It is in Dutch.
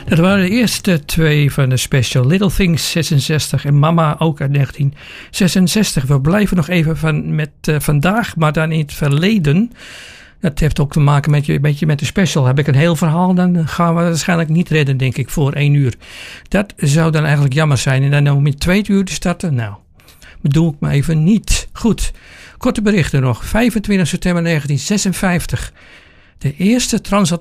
Dat waren de eerste twee van de special. Little Things 66 en Mama ook uit 1966. We blijven nog even met vandaag, maar dan in het verleden. Dat heeft ook te maken met een beetje met de special. Heb ik een heel verhaal, dan gaan we waarschijnlijk niet redden, denk ik, voor 1 uur. Dat zou dan eigenlijk jammer zijn. En dan om in 2 uur te starten, nou, bedoel ik me even niet. Goed, korte berichten nog. 25 september 1956. De eerste transatlantische